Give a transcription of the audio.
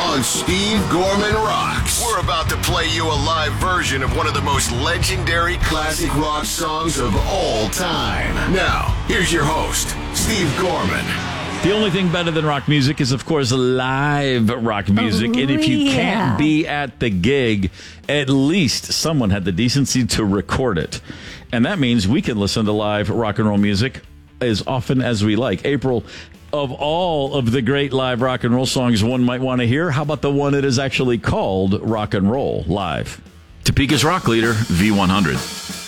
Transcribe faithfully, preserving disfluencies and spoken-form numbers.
on Steve Gorman Rocks. We're about to play you a live version of one of the most legendary classic rock songs of all time. Now, here's your host, Steve Gorman. The only thing better than rock music is, of course, live rock music. Oh, and if you yeah. can't be at the gig, at least someone had the decency to record it. And that means we can listen to live rock and roll music as often as we like. April, of all of the great live rock and roll songs one might want to hear, how about the one that is actually called Rock and Roll Live? Topeka's rock leader, V one hundred.